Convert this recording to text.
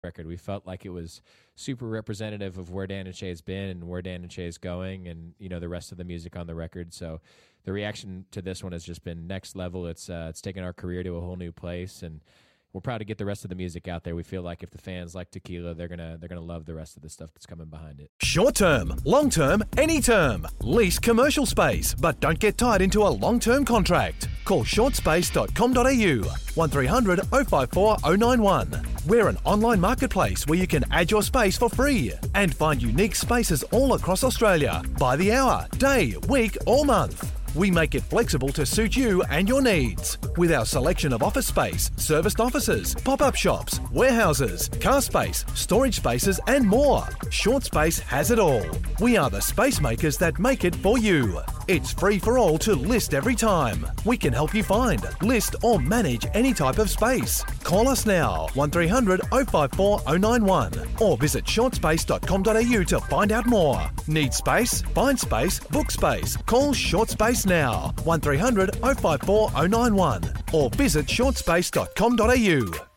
record. We felt like it was super representative of where Dan and Shay's been and where Dan and Shay's going, and the rest of the music on the record. So the reaction to this one has just been next level. It's taken our career to a whole new place, and we're proud to get the rest of the music out there. We feel like if the fans like Tequila, they're gonna love the rest of the stuff that's coming behind it. Short term, long term, any term. Lease commercial space, but don't get tied into a long-term contract. Call shortspace.com.au 1300 054 091. We're an online marketplace where you can add your space for free and find unique spaces all across Australia by the hour, day, week or month. We make it flexible to suit you and your needs. With our selection of office space, serviced offices, pop-up shops, warehouses, car space, storage spaces and more. Short Space has it all. We are the space makers that make it for you. It's free for all to list every time. We can help you find, list or manage any type of space. Call us now, 1300 054 091 or visit shortspace.com.au to find out more. Need space? Find space, book space. Call Short Space now, 1300 054 091 or visit shortspace.com.au.